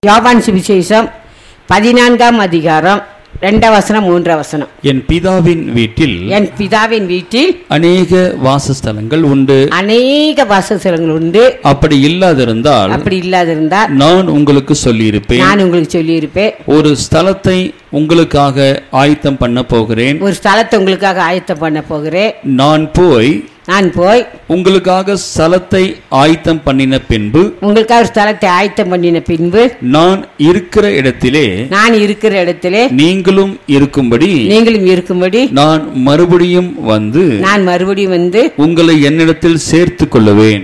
யோவான் சுவிசேஷம் 14ஆம் அதிகாரம் 2 வசனம் 3 வசனம். என் பிதாவின் வீட்டில் அநேக வாசஸ்தலங்கள் உண்டு. அப்படி இல்லாதிருந்தால் நான் உங்களுக்கு சொல்லியிருப்பேன். ஒரு ஸ்தலத்தை உங்களுக்காக ஆயத்தம் பண்ண போகிறேன். நான் போய் உங்களுக்காக ஸ்தலத்தை ஆயத்தம் பண்ணின பின்பு நான் இருக்கிற இடத்திலே நீங்களும் இருக்கும்படி நான் மறுபடியும் வந்து உங்களை என்னிடத்தில் சேர்த்துக் கொள்ளுவேன்.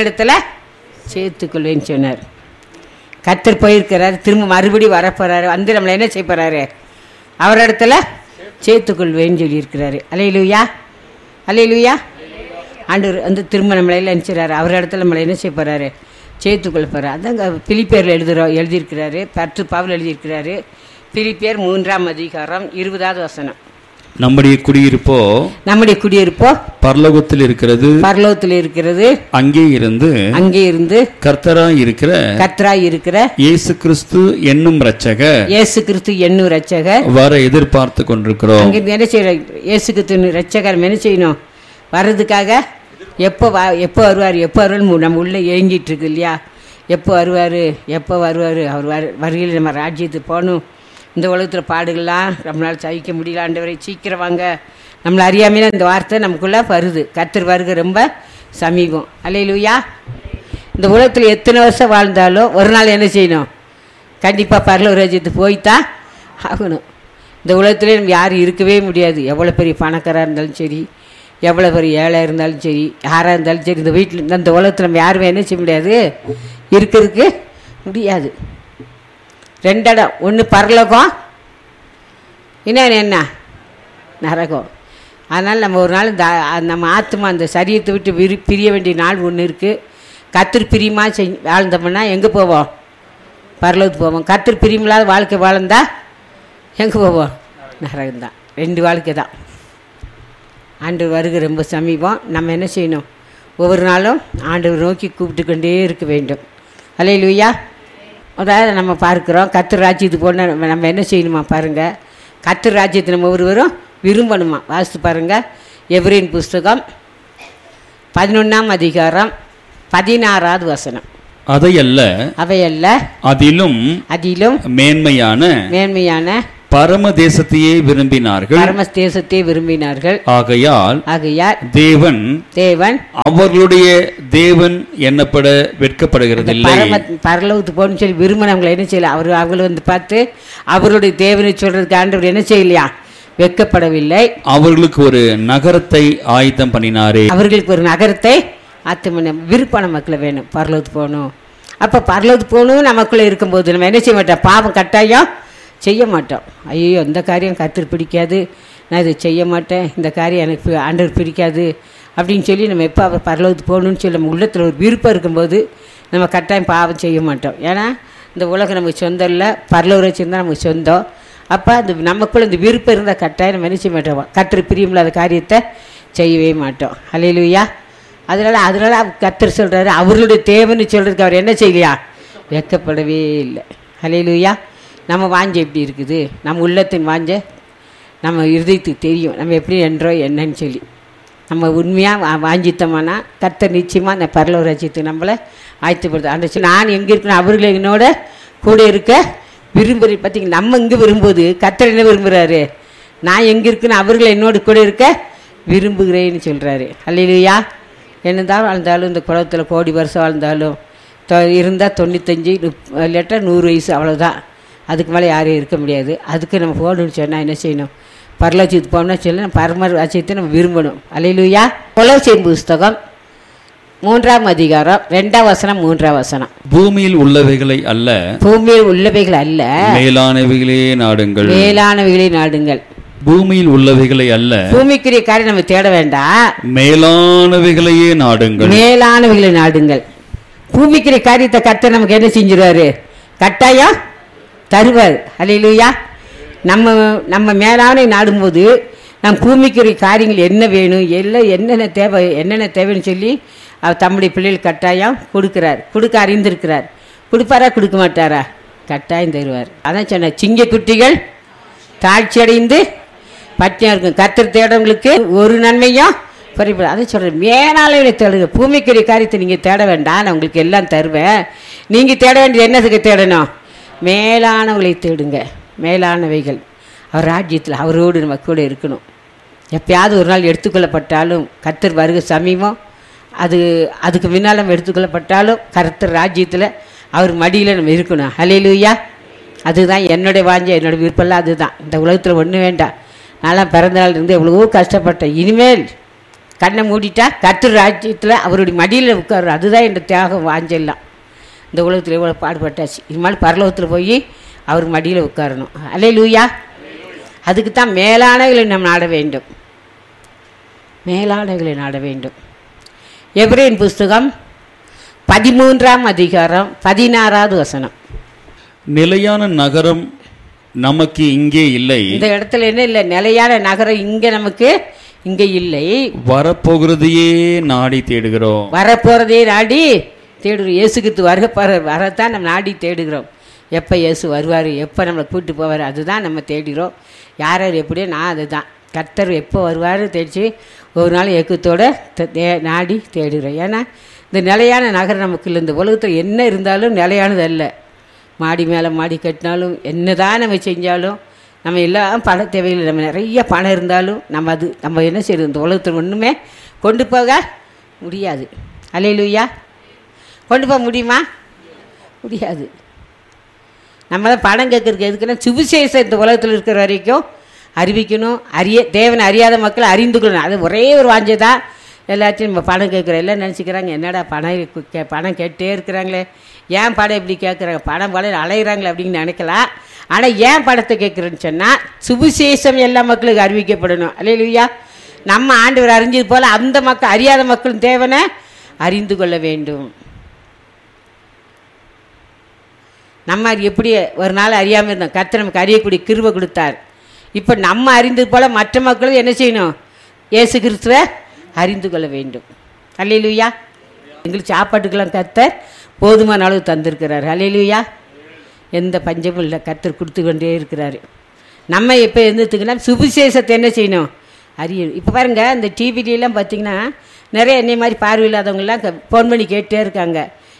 சொன்னார். கர்த்தர் போயிருக்கிறார், திரும்ப மறுபடியும் வரப்போறாரு, வந்து நம்மளை என்ன செய்ய போறாரு? அவரிடத்துல சேர்த்துக்கொள்வேன்னு சொல்லியிருக்கிறாரு. அல்லேலூயா, அல்லேலூயா. ஆண்டவர் வந்து திரும்ப நம்மளை நினைச்சிடறாரு, அவர் இடத்துல நம்மளை என்ன செய்ய போறாரு? சேர்த்துக்கொள்ள போறாரு. அதாங்க பிலிப்பியரில் எழுதியிருக்கிறாரு, பவுல் எழுதியிருக்கிறாரு. பிலிப்பியர் 3ஆம் அதிகாரம் 20வது வசனம். நம்முடைய குடியிருப்போ பரலோகத்தில் இருக்கிறது. அங்கே இருந்து கர்த்தராய் இருக்கிற இயேசு கிறிஸ்து என்னும் இரட்சகர் வர எதிர்பார்த்து கொண்டிருக்கிறோம். அங்கே என்ன செய்யறோம்? இயேசு கிறிஸ்து இரட்சகர் என்ன செய்யணும்? வர்றதுக்காக எப்போ வருவார் நம்ம உள்ளே ஏங்கிட்டு இருக்கு இல்லையா? எப்போ வருவார்? அவர் வருகையில் நம்ம ராஜ்யத்துக்கு போகணும். இந்த உலகத்தில் பாடுகள்லாம் நம்மளால் சகிக்க முடியல, ஆண்டவரை சீக்கிரம் வாங்க. நம்மளை அறியாமையில இந்த வார்த்தை நமக்குள்ளே வருது. கர்த்தர் வருகை ரொம்ப சமீபம். அல்லேலூயா. இந்த உலகத்தில் எத்தனை வருஷம் வாழ்ந்தாலும் ஒரு நாள் என்ன செய்யணும்? கண்டிப்பாக பரலோக ராஜ்யத்துக்கு போய்த்தான் ஆகணும். இந்த உலகத்துலேயே நம்ம யாரும் இருக்கவே முடியாது. எவ்வளோ பெரிய பணக்காராக இருந்தாலும் சரி, எவ்வளோ பெரிய ஏழை இருந்தாலும் சரி, யாராக இருந்தாலும் சரி, இந்த வீட்டில் இந்த உலகத்தில் நம்ம யாருமே என்ன செய்ய முடியாது, இருக்கிறதுக்கு முடியாது. 2 இடம், ஒன்று பரலோகம், என்ன நரகம். அதனால் நம்ம ஒரு நாள் நம்ம ஆத்மா அந்த சரீரத்தை விட்டு பிரிய வேண்டிய நாள் ஒன்று இருக்குது. கர்த்தர் பிரியமாக வாழ்ந்தோம்னா எங்கே போவோம்? பரலோகத்துக்கு போவோம். கர்த்தர் பிரியமில்லாத வாழ்க்கை வாழ்ந்தா எங்கே போவோம்? நரகம்தான். 2 வாழ்க்கை தான். ஆண்டவர் வருகை ரொம்ப சமீபம். நம்ம என்ன செய்யணும்? ஒவ்வொரு நாளும் ஆண்டவர் நோக்கி கூப்பிட்டு கொண்டே இருக்க வேண்டும். அல்லேலூயா. அதாவது நம்ம பார்க்குறோம், கர்த்தர் ராஜ்யத்துக்கு போனால் நம்ம என்ன செய்யணுமா பாருங்கள். கர்த்தர் ராஜ்யத்தை நம்ம ஒருவரும் விரும்பணுமா? வாசித்து பாருங்கள். எபிரேயர் புஸ்தகம் 11ஆம் அதிகாரம் 16வது வசனம். அவையல்ல அதிலும் மேன்மையான பரமதேசத்தையே விரும்பினார்கள். ஆகையால் தேவன் அவர்களுடைய தேவன் என்னப்பட வெட்கப்படுகிறதில்லை. பரலோகத்துக்கு போகணும்னு சொல்லி விரும்பினவங்களை என்ன செய்யல? அவர்கள் வந்து பார்த்து அவருடைய தேவனை சொல்றதுக்கு ஆண்டவர் என்ன செய்யலையா? வெட்கப்படவில்லை. அவர்களுக்கு ஒரு நகரத்தை ஆயத்தம் பண்ணினாரே. அவர்களுக்கு ஒரு நகரத்தை ஆயத்தம் பண்ண விருப்பம் நமக்குள்ள வேணும். பரலோகத்துக்கு போகணும். அப்போ பரலோகத்துக்கு போகணும் நமக்குள்ளே இருக்கும்போது நம்ம என்ன செய்ய மாட்டோம்? பாவம் கட்டாயம் செய்ய மாட்டோம். ஐயோ, இந்த காரியம் கர்த்தர் பிடிக்காது, நான் இதை செய்ய மாட்டேன், இந்த காரியம் எனக்கு ஆண்டவர் பிடிக்காது அப்படின்னு சொல்லி நம்ம எப்போ அவர் பரலோகத்துக்கு போகணுன்னு சொல்லி நம்ம உள்ளத்தில் ஒரு விருப்பம் இருக்கும்போது நம்ம கட்டாயம் பாவம் செய்ய மாட்டோம். ஏன்னா இந்த உலகம் நமக்கு சொந்தம் இல்லை, பரலோக ராஜ்யம் தான் நமக்கு சொந்தம். அப்போ அந்த நமக்குள்ளே இந்த விருப்பம் இருந்தால் கட்டாயம் நம்ம என்ன செய்ய மாட்டோம்? கர்த்தர் பிரியமில்லாத காரியத்தை செய்யவே மாட்டோம். அல்லேலூயா. அதனால் கர்த்தர் சொல்கிறாரு, அவர்களுடைய தேவன்னு சொல்கிறதுக்கு அவர் என்ன செய்யலையா? வெட்கப்படவே இல்லை. அல்லேலூயா. நம்ம வாஞ்ச எப்படி இருக்குது? நம்ம உள்ளத்தின் வாஞ்ச நம்ம இருதயத்துக்கு தெரியும், நம்ம எப்படி என்றோ என்னன்னு சொல்லி. நம்ம உண்மையாக வாஞ்சித்தோம்னா கர்த்தர் நிச்சயமாக அந்த பரலோக ராஜ்யத்துக்கு நம்மளை ஆயத்தப்படுது. அந்த நான் எங்கே இருக்கணும்? அவர்கள் என்னோட கூட இருக்க விரும்புகிற. பார்த்தீங்கன்னா நம்ம இங்கே விரும்புவது கர்த்தர் என்ன விரும்புகிறாரு? நான் எங்கே இருக்குன்னு அவர்களை என்னோட கூட இருக்க விரும்புகிறேன்னு சொல்கிறாரு. அல்லேலூயா. என்னதான் வாழ்ந்தாலும் இந்த குலத்தில் கோடி வருஷம் வாழ்ந்தாலும் இருந்தால் 95 இல்லாட்டா 100 வயசு அவ்வளோதான். அதுக்கு மேலே யாரும் இருக்க முடியாது. அதுக்கு நம்ம போகணும்னு சொன்னால் என்ன செய்யணும்? பரலோகத்துக்கு போகணும்னா சொல்லி நம்ம பரம ராஜ்யத்தை நம்ம விரும்பணும். அல்லேலூயா. கொலோசியர் புஸ்தகம் 3ஆம் அதிகாரம் 2 வசனம் 3 வசனம். பூமியில் உள்ளவைகளை அல்ல மேலானவைகளே நாடுங்கள். பூமியில் உள்ளவைகளை அல்ல, பூமிக்குரிய காரியம் நம்ம தேட வேண்டாம், மேலானவைகளையே நாடுங்கள். பூமிக்குரிய காரியத்தை கர்த்தர் நமக்கு என்ன செஞ்சிருவாரு? கட்டாயம் தருவார். அல்லேலூயா. நம்ம மேலான நாடும்போது நம் பூமிக்குரிய காரியங்கள் என்ன வேணும், என்னென்ன தேவைன்னு சொல்லி அவர் தம்முடைய பிள்ளைகள் கட்டாயம் கொடுக்க அறிந்திருக்கிறார். கொடுப்பாரா கொடுக்க மாட்டாரா? கட்டாயம் தருவார். அதான் சொன்ன சிங்க குட்டிகள் தாழ்ச்சி அடைந்து பட்டியாக இருக்கும். கர்த்தர் தேடவங்களுக்கு ஒரு நன்மையும் குறைபடாது. அதை சொல்கிறேன், மேலாளர்களை தேடுங்க. பூமிக்குரிய காரியத்தை நீங்கள் தேட வேண்டாம், நான் உங்களுக்கு எல்லாம் தருவேன். நீங்கள் தேட வேண்டியது என்னதுக்கு தேடணும்? மேலானவங்களை தேடுங்க. மேலானவைகள் அவர் ராஜ்யத்தில் அவரோடு நம்ம கூட இருக்கணும். எப்பயாவது ஒரு நாள் எடுத்துக்கொள்ளப்பட்டாலும் கர்த்தர் வருகை சமீபம், அதுக்கு முன்னால் நம்ம எடுத்துக்கொள்ளப்பட்டாலும் கர்த்தர் ராஜ்யத்தில் அவர் மடியில் நம்ம இருக்கணும். ஹல்லேலூயா. அதுதான் என்னுடைய வாஞ்சை, என்னோடய விருப்பம்லாம் அதுதான். இந்த உலகத்தில் ஒன்றும் வேண்டாம். நான்லாம் பிறந்த நாள் இருந்து எவ்வளவோ கஷ்டப்பட்டேன். இனிமேல் கண்ணை மூடிட்டா கர்த்தர் ராஜ்யத்தில் அவருடைய மடியில் உட்கார்றோம். அதுதான் என் தியாகம் வாஞ்செல்லாம். இந்த உலகத்தில் எவ்வளோ பாடுபட்டாச்சு. இனிமேல் பரலோகத்தில் போய் அவர் மடியில் உட்காரணும். ஹல்லேலூயா. அதுக்கு தான் மேலானவர்களை நாம் நாட வேண்டும். மேலானவர்களை நாட வேண்டும். எபிரேயர் புஸ்தகம் 13ஆம் அதிகாரம் 16வது வசனம். நிலையான நகரம் நமக்கு இங்கே இல்லை. இந்த இடத்துல என்ன இல்லை? நிலையான நகரம் இங்கே இல்லை. வரப்போகிறதையே நாடி தேடுகிறோம். வரப்போறதையே நாடி தேடுகிறோம். இயேசு கிறிஸ்து வரத்தான் நம்ம நாடி தேடுகிறோம். எப்போ இயேசு வருவார், எப்போ நம்மளை கூப்பிட்டு போவார், அதுதான் நம்ம தேடுகிறோம். யார் எப்படியோ நான் அதுதான். கர்த்தர் எப்போ வருவார் தெரிச்சு ஒரு நாள் ஏக்கத்தோடு நாடி தேடுகிறோம். ஏன்னா இந்த நிலையான நகரம் நமக்கு இல்லை. இந்த உலகத்தில் என்ன இருந்தாலும் நிலையானது அல்ல. மாடி மேலே மாடி கட்டினாலும் என்ன தான் நம்ம செஞ்சாலும் நம்ம எல்லாம் பண தேவையில் நம்ம நிறைய பணம் இருந்தாலும் நம்ம என்ன செய்யறது? இந்த உலகத்தில் ஒன்றுமே கொண்டு போக முடியாது. அல்லேலூயா. கொண்டு போக முடியுமா? முடியாது. நம்ம தான் பணம் கேட்குறதுக்கு எதுக்குன்னா சுவிசேஷம் இந்த உலகத்தில் இருக்கிற வரைக்கும் அறிவிக்கணும். தேவனை அறியாத மக்களை அறிந்து கொள்ளணும். அது ஒரே ஒரு வாஞ்சை தான். எல்லாத்தையும் நம்ம பணம் கேட்குறோம். எல்லாம் நினச்சிக்கிறாங்க, என்னடா பணம் கேட்டே இருக்கிறாங்களே, ஏன் பணம் இப்படி கேட்குறாங்க, பணம் அலைகிறாங்களே அப்படின்னு நினைக்கலாம். ஆனால் ஏன் பணத்தை கேட்குறேன்னு சொன்னால் சுவிசேஷம் எல்லா மக்களுக்கு அறிவிக்கப்படணும். அல்லேலூயா. நம்ம ஆண்டவர் அறிஞ்சது போல் அந்த மக்கள் அறியாத மக்களும் தேவனை அறிந்து கொள்ள வேண்டும். நம்ம எப்படி ஒரு நாள் அறியாமல் இருந்தோம், கர்த்தர் நமக்கு அறியக்கூடிய கிருபை கொடுத்தார். இப்போ நம்ம அறிந்தது போல் மற்ற மக்களும் என்ன செய்யணும்? இயேசு கிறிஸ்துவை அறிந்து கொள்ள வேண்டும். அல்லேலூயா. எங்களுக்கு சாப்பாட்டுக்கெல்லாம் கர்த்தர் போதுமான அளவு தந்திருக்கிறார். அல்லேலூயா. எந்த பஞ்சமும் இல்லை, கர்த்தர் கொடுத்து கொண்டே இருக்கிறாரு. நம்ம இப்போ இருந்துட்டுங்கன்னா சுவிசேஷத்தை என்ன செய்யணும்? அறியணும். இப்போ பாருங்கள், இந்த டிவிலாம் பார்த்திங்கன்னா நிறைய என்னை மாதிரி பார்வையில்லாதவங்களாம் ஃபோன் பண்ணி கேட்டே இருக்காங்க.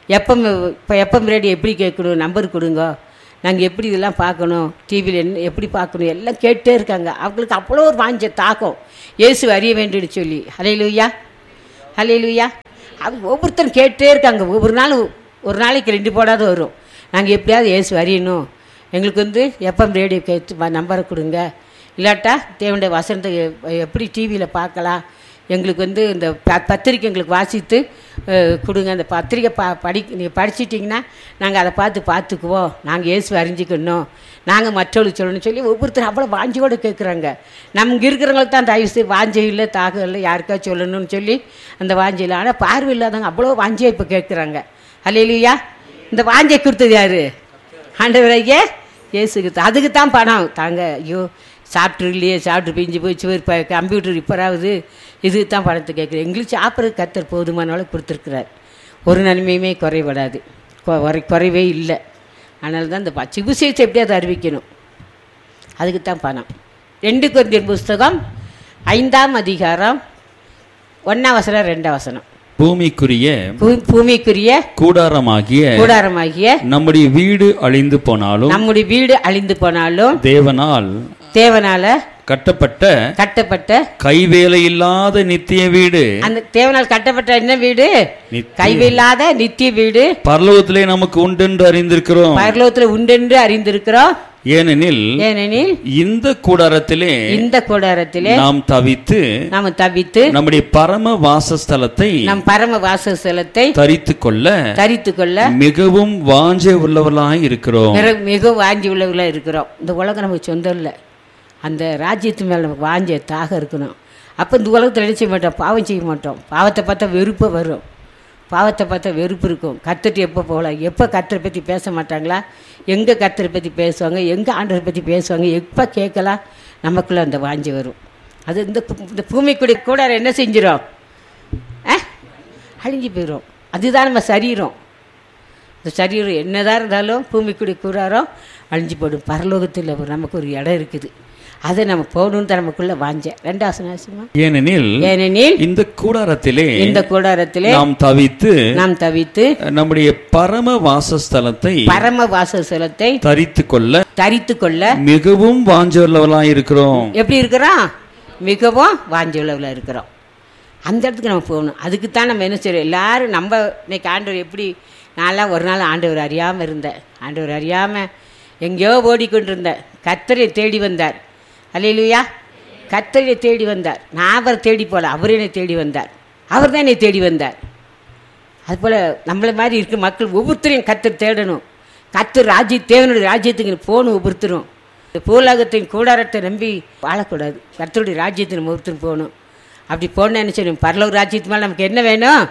எப்பம் ரேடியோ எப்படி கேட்கணும், நம்பர் கொடுங்க, நாங்கள் எப்படி இதெல்லாம் பார்க்கணும், டிவியில் என்ன எப்படி பார்க்கணும், எல்லாம் கேட்டே இருக்காங்க. அவங்களுக்கு அவ்வளோ ஒரு வாஞ்ச தாக்கம் இயேசு அறிய வேண்டும்னு சொல்லி. ஹல்லேலூயா. ஹல்லேலூயா. அது ஒவ்வொருத்தரும் கேட்டே இருக்காங்க. ஒரு நாளைக்கு 2 போடாத வரும். நாங்கள் எப்படியாவது இயேசு அறியணும், எங்களுக்கு எப்பம் ரேடியோ கேட்டு நம்பரை கொடுங்க, இல்லாட்டா தேவனுடைய வசனத்தை எப்படி டிவியில் பார்க்கலாம், எங்களுக்கு இந்த பத்திரிக்கை எங்களுக்கு வாசித்து கொடுங்க, அந்த பத்திரிக்கை நீங்கள் படிச்சிட்டிங்கன்னா நாங்கள் அதை பார்த்துக்குவோம், நாங்கள் இயேசு அறிஞ்சிக்கணும், நாங்கள் மற்றவர்களுக்கு சொல்லணும்னு சொல்லி ஒவ்வொருத்தரும் அவ்வளோ வாஞ்சியோடு கேட்குறாங்க. நமக்கு இருக்கிறவங்களுக்கு தான் தயவுசு வாஞ்சை இல்லை, தாகம் இல்லை, யாருக்கா சொல்லணும்னு சொல்லி அந்த வாஞ்சையில். ஆனால் பார்வை இல்லாதவங்க அவ்வளோ வாஞ்சியாக இப்போ கேட்குறாங்க. அல்லேலூயா. இந்த வாஞ்சை கொடுத்தது யார்? ஆண்டவராகிய இயேசு கிறிஸ்து. அதுக்கு தான் பணம் தாங்க. ஐயோ சாப்பிட்ரு இல்லையே, சாப்பிட்டு பிஞ்சு போய் இப்போ கம்ப்யூட்டர் ரிப்பேராகுது, இதுக்கு தான் பணத்தை கேட்குறேன். எங்களுக்கு சாப்பிட்றது கர்த்தர் போதுமான அளவு கொடுத்துருக்குறார். ஒரு நன்மையுமே குறைபடாது, குறைவே இல்லை. அதனால தான் இந்த சுவிசேஷத்தை எப்படியாவது அறிவிக்கணும், அதுக்கு தான் பணம். 2 கொரிந்தியர் புஸ்தகம் 5ஆம் அதிகாரம் 1ஆம் வசனம் 2ஆம் வசனம். பூமிக்குரிய கூடாரமாகிய நம்முடைய வீடு அழிந்து போனாலும் தேவனால கட்டப்பட்ட கைவேலை இல்லாத நித்திய வீடு. அந்த தேவனால் கட்டப்பட்ட என்ன வீடு? கைவேலாத நித்திய வீடு பரலோகத்திலே நமக்கு உண்டென்று அறிந்திருக்கிறோம். ஏனெனில் இந்த கூடாரத்திலே நாம் தவித்து நம்முடைய பரம வாசஸ்தலத்தை தரித்துக் கொள்ள மிகவும் வாஞ்சை உள்ளவர்களாய் இருக்கிறோம். இந்த உலகம் நமக்கு சொந்தம் இல்லை. அந்த ராஜ்யத்து மேலே நமக்கு வாஞ்ச தாக இருக்கணும். அப்போ இந்த உலகத்தில் என்ன செய்ய மாட்டோம்? பாவம் செய்ய மாட்டோம். பாவத்தை பார்த்தா வெறுப்பு வரும். பாவத்தை பார்த்தா வெறுப்பு இருக்கும். கர்த்தர்கிட்ட எப்போ போகலாம்? எப்போ கர்த்தரை பற்றி பேச மாட்டாங்களா? எங்கே கர்த்தரை பற்றி பேசுவாங்க? எங்கே ஆண்டவரை பற்றி பேசுவாங்க? எப்போ கேட்கலாம்? நமக்குள்ளே அந்த வாஞ்சி வரும். அது இந்த பூமிக்குடி கூட என்ன செஞ்சிடும்? அழிஞ்சு போயிடும். அதுதான் நம்ம சரீரம். இந்த சரீரம் என்னதான் இருந்தாலும் பூமிக்குடி கூறாரோ அழிஞ்சு போடும். பரலோகத்தில் நமக்கு ஒரு இடம் இருக்குது, அதை நம்ம போகணும்னு தான் நமக்குள்ள வாஞ்ச. 2வது வசனம், ஏனெனில் இந்த கூடாரத்திலே நாம் தவித்து நம்முடைய பரம வாசஸ்தலத்தை தரித்து கொள்ள மிகவும் வாஞ்சையுள்ளவர்களாய் இருக்கிறோம். எப்படி இருக்கிறோம்? மிகவும் வாஞ்சையுள்ளவர்களாக இருக்கிறோம். அந்த இடத்துக்கு நம்ம போகணும். அதுக்குத்தான் நம்ம என்ன செய்யறோம்? எல்லாரும் நம்ம இன்னைக்கு ஆண்டவர் எப்படி, நான்லாம் ஒரு நாள் ஆண்டவர் அறியாமல் இருந்தேன். ஆண்டவர் அறியாமல் எங்கேயோ ஓடிக்கொண்டிருந்தேன். கர்த்தரை தேடி வந்தார். அல்லேலூயா. கர்த்தரை தேடி வந்தார். நான் அவரை தேடி போகல, அவர் என்னை தேடி வந்தார். அவர் தான் என்னை தேடி வந்தார். அதுபோல் நம்மளை மாதிரி இருக்க மக்கள் ஒவ்வொருத்தரையும் கர்த்தர் தேடணும். கர்த்தர் தேவனுடைய ராஜ்யத்துக்கு போகணும். ஒவ்வொருத்தரும் இந்த பூலோகத்தின் கூடாரத்தை நம்பி வாழக்கூடாது. கர்த்தருடைய ராஜ்யத்தை நம்ம ஒவ்வொருத்தரும் போகணும். அப்படி போகணுன்னு என்ன செய்யணும்? பரலோக ராஜ்யத்து மேலே நமக்கு என்ன வேணும்?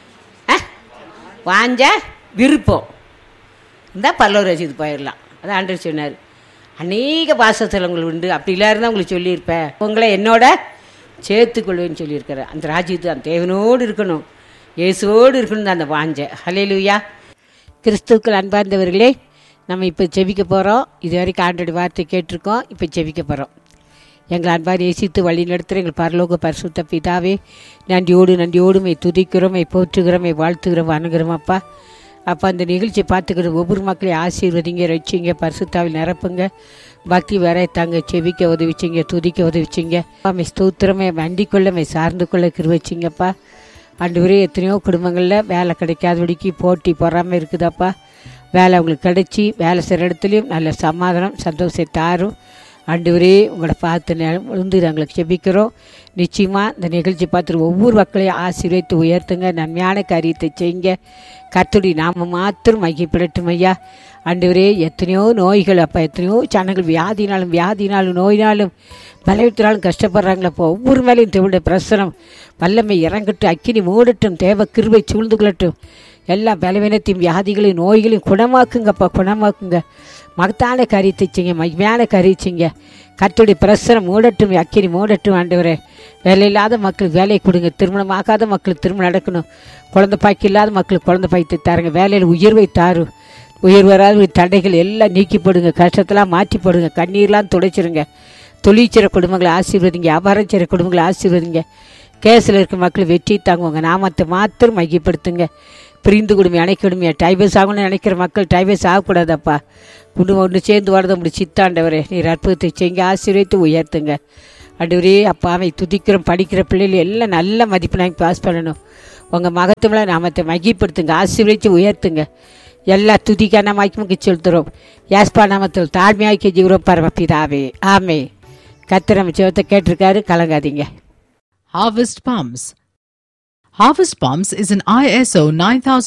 வாஞ்ச விருப்பம் இருந்தால் பரலோக ராஜ்யத்துக்கு போயிடலாம். அதான் ஆண்டவர் சொன்னார். அநேக வாசஸ்தலங்கள் உண்டு, அப்படி இல்லாருந்தான் உங்களுக்கு சொல்லியிருப்பேன், உங்களை என்னோட சேர்த்துக்கொள்வேன்னு சொல்லியிருக்கிறேன். அந்த ராஜ்யத்து அந்த தேவனோடு இருக்கணும், இயேசுவோடு இருக்கணும் தான் அந்த வாஞ்ச. ஹல்லேலூயா. கிறிஸ்துவுக்குள் அன்பார்ந்தவர்களே, நம்ம இப்போ செபிக்க போகிறோம். இது வரைக்கும் ஆண்டோட வார்த்தை கேட்டிருக்கோம். இப்போ செபிக்க போகிறோம். எங்கள் அன்பார் நேசித்து வழி நடத்துகிற எங்கள் பரலோக பரிசுத்த பிதாவே, நன்றியோடு மை துதிக்கிறோம், மை போற்றுகிறோம், மை வாழ்த்துகிறோம், வணங்குகிறோம். அப்பா அந்த நிகழ்ச்சியை பார்த்துக்கிற ஒவ்வொரு மக்களையும் ஆசீர்வதிங்க, ரட்சிங்க, பரிசுத்தாவில் நிரப்புங்க, பக்தி வர தாங்க, செபிக்க உதவிச்சிங்க, துதிக்க உதவிச்சிங்க. மை ஸ்தோத்திரமே வண்டி கொள்ள, மை சார்ந்து கொள்ள கிருவச்சிங்கப்பா. ஆண்டவரே, எத்தனையோ குடும்பங்களில் வேலை கிடைக்காதபடிக்கு போட்டி பொறாமல் இருக்குதாப்பா. வேலை அவங்களுக்கு கிடைச்சி வேலை செய்கிற இடத்துலையும் நல்ல சமாதானம் சந்தோஷத்தை தாரும். ஆண்டவரே, உங்களை பார்த்து விழுந்து நாங்களுக்கு செபிக்கிறோம். நிச்சயமாக இந்த நிகழ்ச்சி பார்த்துட்டு ஒவ்வொரு மக்களையும் ஆசீர்வதித்து உயர்த்துங்க, நன்மையான காரியத்தை செய்யுங்க. கர்த்தருடைய நாம மாத்திரம் மையப்படட்டும் ஐயா. ஆண்டவரே, எத்தனையோ நோய்கள் அப்பா, எத்தனையோ ஜனங்கள் வியாதினாலும் நோயினாலும் பலவீனத்தினாலும் கஷ்டப்படுறாங்களப்போ. ஒவ்வொரு மேலேயும் தேவனுடைய பிரசனம் வல்லமை இறங்கட்டும், அக்கினி மூடட்டும், தேவ கிருபை சூழ்ந்து கொள்ளட்டும். எல்லா பலவீனத்தையும் வியாதிகளையும் நோய்களையும் குணமாக்குங்கப்பா, குணமாக்குங்க. மகத்தான காரியத்தை செய்யுங்க, மகிமையான காரியம் செய்யுங்க. கர்த்தருடைய பிரசனம் மூடட்டும், அக்கினி மூடட்டும். ஆண்டவரே, வேலை இல்லாத மக்களுக்கு வேலையை கொடுங்க, திருமணம் ஆகாத மக்களுக்கு திருமணம் நடக்கணும், குழந்தை பாய்க்கு இல்லாத மக்களுக்கு குழந்தை பாய்த்து தாருங்க, வேலையில் உயர்வை தாரும். உயர் வராத தடைகள் எல்லாம் நீக்கிப்படுங்க, கஷ்டத்தெல்லாம் மாற்றிப்படுங்க, கண்ணீர்லாம் துடைச்சிருங்க. தொழிற்சிற குடும்பங்களை ஆசீர்வதிங்க, வியாபாரம் செய்கிற குடும்பங்களை ஆசீர்வதிங்க. கேஸில் இருக்க மக்கள் வெற்றி தாங்குவாங்க, நாமத்தை மாத்திரம் மையப்படுத்துங்க. பிரிந்து குடும்பம் அணைக்கணுமே, டைவர்ஸ் ஆகணும்னு நினைக்கிற மக்கள் டைவர்ஸ் ஆகக்கூடாதப்பா. குடும்பம் ஒன்று சேர்ந்து வாழ்ந்த உங்களுடைய சித்தாண்டவரே, நீர் அற்புதத்தை செய்யுங்க, ஆசீர்வதித்து உயர்த்துங்க. ஆண்டவரே, அப்பாவை துதிக்கிறோம். படிக்கிற பிள்ளைகள் எல்லாம் நல்ல மதிப்பு நாங்கள் பாஸ் பண்ணணும். உங்கள் மகத்துவங்களை நாமத்தை மையப்படுத்துங்க, ஆசீர்வதித்து உயர்த்துங்க. எல்லா துதிக்கான மகிமைக்கு செலுத்துகிறோம். யாஸ்பா நாமத்தில் தாழ்மையாக்கி ஜீவரம் பரமபிதாவே, ஆமே. கர்த்தர் நம்ம ஜெபத்தை கேட்டிருக்காரு, கலங்காதீங்க. Harvest Palms is an ISO 9000